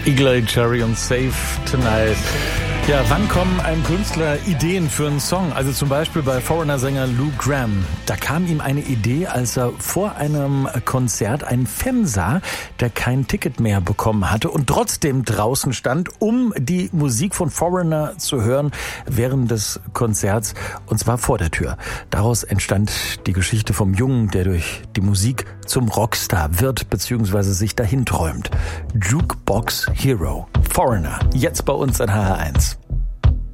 Eagle-Eye Cherry und Save Tonight. Ja, wann kommen einem Künstler Ideen für einen Song? Also zum Beispiel bei Foreigner-Sänger Lou Gramm. Da kam ihm eine Idee, als er vor einem Konzert einen Fan sah, der kein Ticket mehr bekommen hatte und trotzdem draußen stand, um die Musik von Foreigner zu hören während des Konzerts, und zwar vor der Tür. Daraus entstand die Geschichte vom Jungen, der durch die Musik zum Rockstar wird bzw. sich dahin träumt. Jukebox Hero. Foreigner. Jetzt bei uns in HR1.